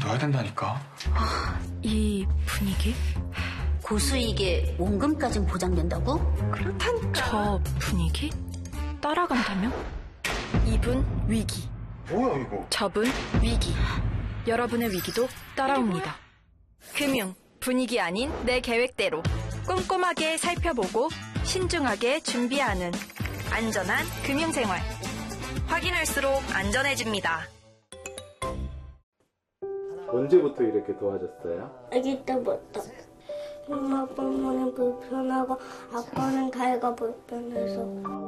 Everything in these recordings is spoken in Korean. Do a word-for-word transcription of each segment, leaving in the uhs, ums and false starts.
넣어야 된다니까. 아, 이 분위기? 고수익에 원금까진 보장된다고? 그렇다니까. 저 분위기? 따라간다면? 이분 위기. 뭐야 이거? 저분 위기. 여러분의 위기도 따라옵니다. 금융, 분위기 아닌 내 계획대로 꼼꼼하게 살펴보고 신중하게 준비하는 안전한 금융생활. 확인할수록 안전해집니다. 언제부터 이렇게 도와줬어요? 아기 때부터. 엄마 때문에 불편하고 아빠는 다이가 불편해서.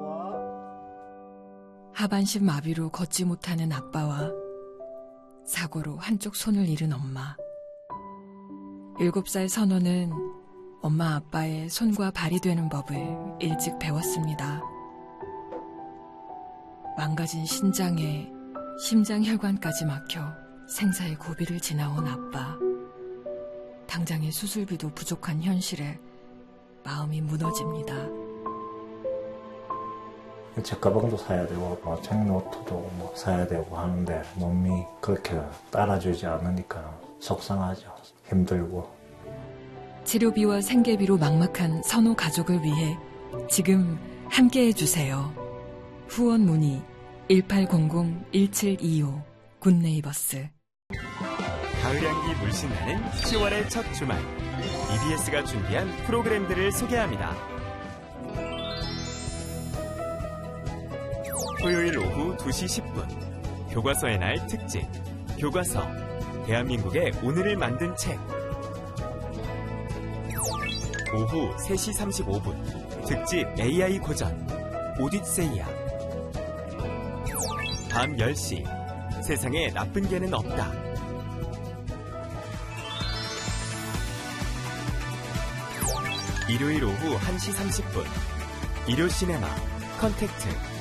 하반신 마비로 걷지 못하는 아빠와 사고로 한쪽 손을 잃은 엄마. 일곱 살 선호는 엄마 아빠의 손과 발이 되는 법을 일찍 배웠습니다. 망가진 신장에 심장혈관까지 막혀 생사의 고비를 지나온 아빠. 당장의 수술비도 부족한 현실에 마음이 무너집니다. 책가방도 사야 되고 뭐 책노트도 뭐 사야 되고 하는데 몸이 그렇게 따라주지 않으니까 속상하죠. 힘들고. 치료비와 생계비로 막막한 선호 가족을 위해 지금 함께해 주세요. 후원 문의 일팔공공 일칠이오 굿네이버스. 가을향기 물씬 나는 시월의 첫 주말, 이비에스가 준비한 프로그램들을 소개합니다. 토요일 오후 두 시 십 분 교과서의 날 특집 교과서 대한민국의 오늘을 만든 책. 오후 세 시 삼십오 분 특집 에이아이 고전 오디세이아. 밤 열 시 세상에 나쁜 개는 없다. 일요일 오후 한 시 삼십 분 일요 시네마 컨택트